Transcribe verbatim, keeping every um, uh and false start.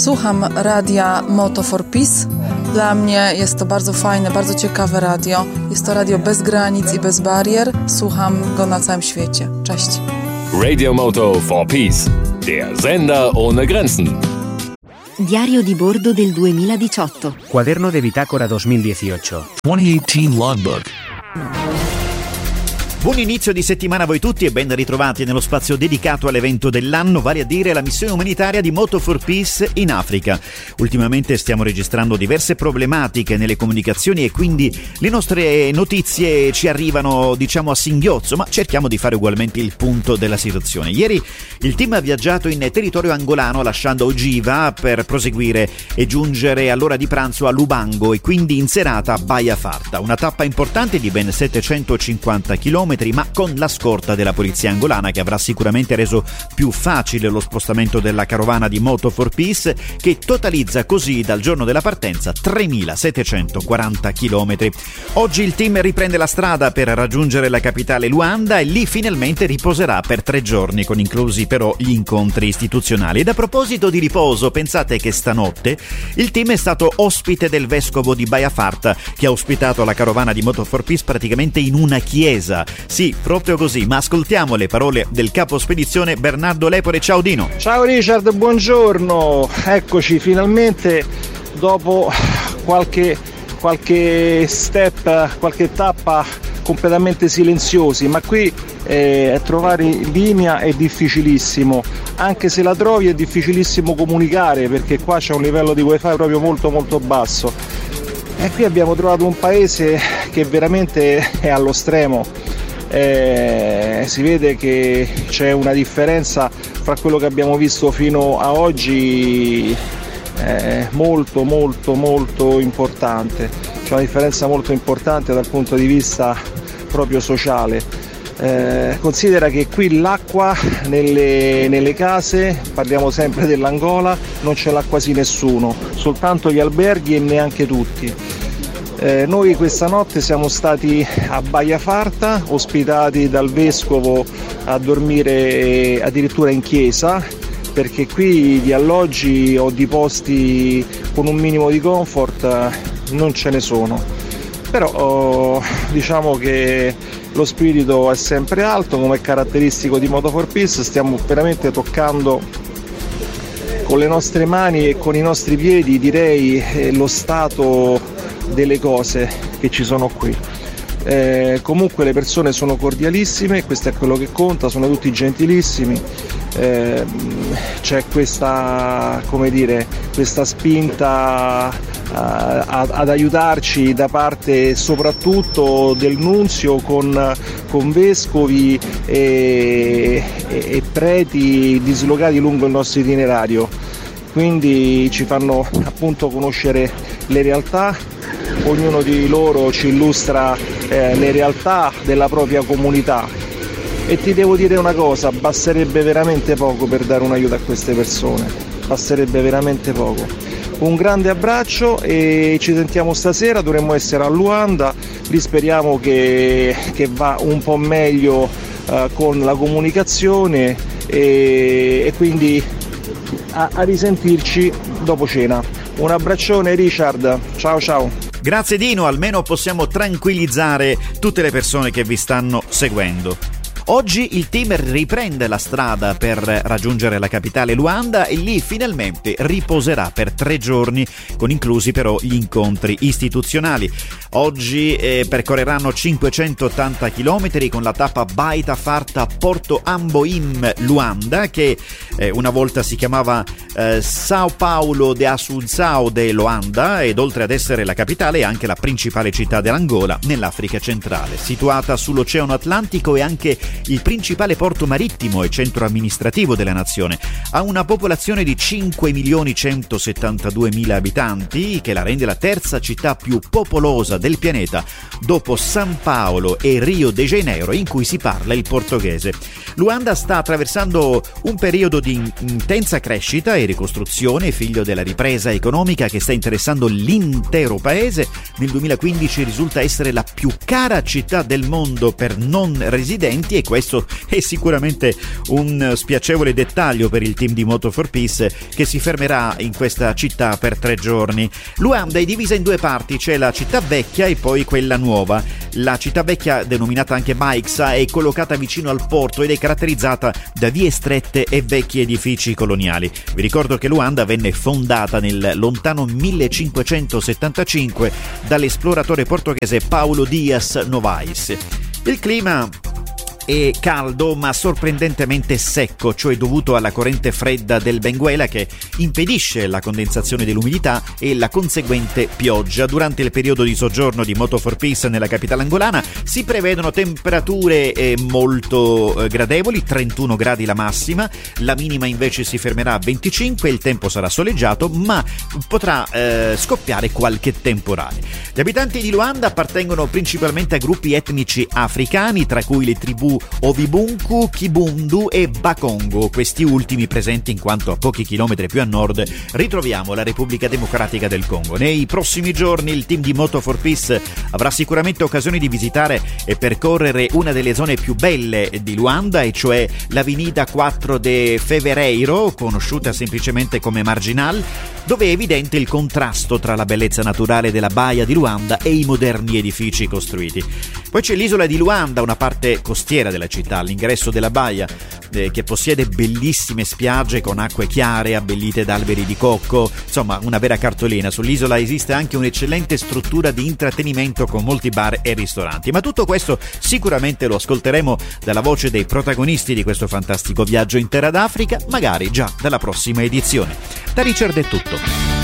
Słucham radia Moto for Peace. Dla mnie jest to bardzo fajne, bardzo ciekawe radio. Jest to radio bez granic i bez barier. Słucham go na całym świecie. Cześć. Radio Moto for Peace, der Sender ohne Grenzen. Diario di bordo del duemiladiciotto. Cuaderno de bitácora duemiladiciotto. duemiladiciotto Logbook. Buon inizio di settimana a voi tutti e ben ritrovati nello spazio dedicato all'evento dell'anno, vale a dire la missione umanitaria di Moto for Peace in Africa. Ultimamente stiamo registrando diverse problematiche nelle comunicazioni e quindi le nostre notizie ci arrivano, diciamo, a singhiozzo, ma cerchiamo di fare ugualmente il punto della situazione. Ieri il team ha viaggiato in territorio angolano lasciando Ogiva per proseguire e giungere all'ora di pranzo a Lubango e quindi in serata a Baia Farta, una tappa importante di ben settecentocinquanta chilometri, ma con la scorta della polizia angolana, che avrà sicuramente reso più facile lo spostamento della carovana di Moto for Peace, che totalizza così dal giorno della partenza tremilasettecentoquaranta chilometri. Oggi il team riprende la strada per raggiungere la capitale Luanda e lì finalmente riposerà per tre giorni, con inclusi però gli incontri istituzionali. Ed a proposito di riposo, pensate che stanotte il team è stato ospite del vescovo di Baia Farta, che ha ospitato la carovana di Moto for Peace praticamente in una chiesa. Sì, proprio così, ma ascoltiamo le parole del capo spedizione Bernardo Lepore. Ciao Dino. Ciao Richard, buongiorno. Eccoci finalmente dopo qualche, qualche step, qualche tappa completamente silenziosi, ma qui eh, trovare linea è difficilissimo, anche se la trovi è difficilissimo comunicare, perché qua c'è un livello di wifi proprio molto molto basso. E qui abbiamo trovato un paese che veramente è allo stremo. Eh, si vede che c'è una differenza fra quello che abbiamo visto fino a oggi, eh, molto molto molto importante. C'è una differenza molto importante dal punto di vista proprio sociale. Eh, considera che qui l'acqua nelle, nelle case, parliamo sempre dell'Angola, non ce l'ha quasi nessuno, soltanto gli alberghi e neanche tutti. Eh, noi questa notte siamo stati a Baia Farta, ospitati dal vescovo a dormire addirittura in chiesa, perché qui di alloggi o di posti con un minimo di comfort non ce ne sono. Però oh, diciamo che lo spirito è sempre alto, come è caratteristico di Moto for Peace. Stiamo veramente toccando con le nostre mani e con i nostri piedi, direi, eh, lo stato delle cose che ci sono qui. Eh, comunque le persone sono cordialissime, questo è quello che conta, sono tutti gentilissimi. Eh, c'è questa, come dire, questa spinta a, a, ad aiutarci da parte soprattutto del nunzio con, con vescovi e, e, e preti dislocati lungo il nostro itinerario, quindi ci fanno appunto conoscere le realtà. Ognuno di loro ci illustra eh, le realtà della propria comunità e ti devo dire una cosa, basterebbe veramente poco per dare un aiuto a queste persone, basterebbe veramente poco. Un grande abbraccio e ci sentiamo stasera, dovremmo essere a Luanda, lì speriamo che, che va un po' meglio eh, con la comunicazione e, e quindi a, a risentirci dopo cena. Un abbraccione Richard, ciao ciao. Grazie Dino, almeno possiamo tranquillizzare tutte le persone che vi stanno seguendo. Oggi il team riprende la strada per raggiungere la capitale Luanda e lì finalmente riposerà per tre giorni, con inclusi però gli incontri istituzionali. Oggi eh, percorreranno cinquecentottanta chilometri con la tappa Baita Farta Porto Amboim Luanda, che eh, una volta si chiamava eh, Sao Paulo de Assunção de Luanda, ed oltre ad essere la capitale è anche la principale città dell'Angola nell'Africa centrale. Situata sull'Oceano Atlantico è anche il principale porto marittimo e centro amministrativo della nazione. Ha una popolazione di cinque milioni centosettantaduemila abitanti, che la rende la terza città più popolosa del pianeta dopo San Paolo e Rio de Janeiro, in cui si parla il portoghese. Luanda sta attraversando un periodo di intensa crescita e ricostruzione, figlio della ripresa economica che sta interessando l'intero paese. Nel duemilaquindici risulta essere la più cara città del mondo per non residenti e questo è sicuramente un spiacevole dettaglio per il team di Moto for Peace che si fermerà in questa città per tre giorni. Luanda è divisa in due parti, c'è la città vecchia e poi quella nuova. La città vecchia, denominata anche Baixa, è collocata vicino al porto ed è caratterizzata da vie strette e vecchi edifici coloniali. Vi ricordo che Luanda venne fondata nel lontano millecinquecentosettantacinque dall'esploratore portoghese Paulo Dias Novais. Il clima è caldo ma sorprendentemente secco, cioè dovuto alla corrente fredda del Benguela che impedisce la condensazione dell'umidità e la conseguente pioggia. Durante il periodo di soggiorno di Moto for Peace nella capitale angolana si prevedono temperature eh, molto eh, gradevoli, trentuno gradi la massima, la minima invece si fermerà a venticinque, il tempo sarà soleggiato ma potrà eh, scoppiare qualche temporale. Gli abitanti di Luanda appartengono principalmente a gruppi etnici africani, tra cui le tribù Ovibunku, Kibundu e Bakongo, questi ultimi presenti in quanto a pochi chilometri più a nord ritroviamo la Repubblica Democratica del Congo. Nei prossimi giorni il team di Moto for Peace avrà sicuramente occasione di visitare e percorrere una delle zone più belle di Luanda, e cioè l'Avenida quattro de Fevereiro, conosciuta semplicemente come Marginal, dove è evidente il contrasto tra la bellezza naturale della baia di Luanda e i moderni edifici costruiti. Poi c'è l'isola di Luanda, una parte costiera della città, all'ingresso della baia, eh, che possiede bellissime spiagge con acque chiare abbellite da alberi di cocco, insomma una vera cartolina. Sull'isola esiste anche un'eccellente struttura di intrattenimento con molti bar e ristoranti, ma tutto questo sicuramente lo ascolteremo dalla voce dei protagonisti di questo fantastico viaggio in terra d'Africa, magari già dalla prossima edizione. Da Richard è tutto.